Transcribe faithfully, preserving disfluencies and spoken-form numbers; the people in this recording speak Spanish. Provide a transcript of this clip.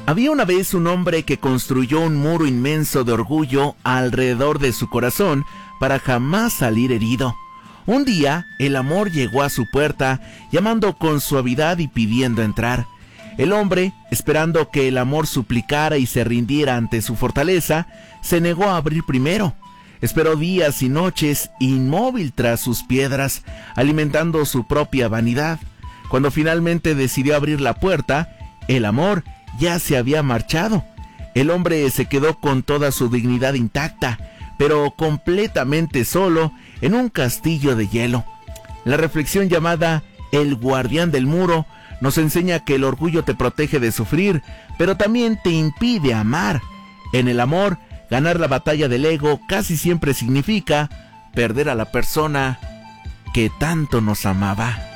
Había una vez un hombre que construyó un muro inmenso de orgullo alrededor de su corazón para jamás salir herido. Un día, el amor llegó a su puerta, llamando con suavidad y pidiendo entrar. El hombre, esperando que el amor suplicara y se rindiera ante su fortaleza, se negó a abrir primero. Esperó días y noches, inmóvil tras sus piedras, alimentando su propia vanidad. Cuando finalmente decidió abrir la puerta, el amor ya se había marchado. El hombre se quedó con toda su dignidad intacta, pero completamente solo en un castillo de hielo. La reflexión llamada El guardián del muro nos enseña que el orgullo te protege de sufrir, pero también te impide amar. En el amor, ganar la batalla del ego casi siempre significa perder a la persona que tanto nos amaba.